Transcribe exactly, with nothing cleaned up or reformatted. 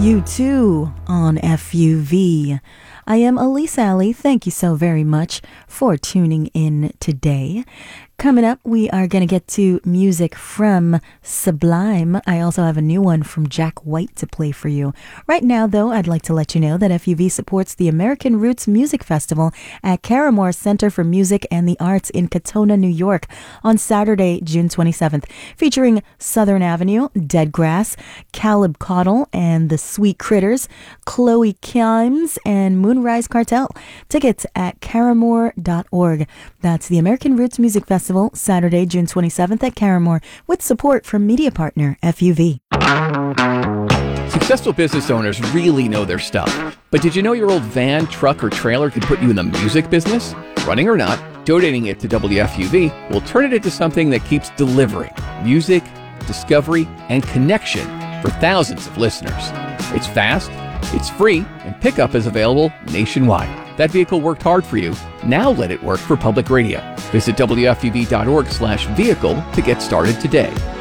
U two on F U V. I am Elise Alley. Thank you so very much for tuning in today. Coming up, we are going to get to music from Sublime. I also have a new one from Jack White to play for you. Right now, though, I'd like to let you know that F U V supports the American Roots Music Festival at Caramore Center for Music and the Arts in Katona, New York on Saturday, June twenty-seventh, featuring Southern Avenue, Dead Grass, Caleb Caudle and the Sweet Critters, Chloe Kimes, and Moonrise Cartel. Tickets at caramore dot org. That's the American Roots Music Festival, Saturday, June twenty-seventh at Caramore, with support from media partner F U V. Successful business owners really know their stuff. But did you know your old van, truck, or trailer could put you in the music business? Running or not, donating it to W F U V will turn it into something that keeps delivering music, discovery, and connection for thousands of listeners. It's fast, it's free, and pickup is available nationwide. That vehicle worked hard for you. Now let it work for public radio. Visit W F U V dot org slash vehicle to get started today.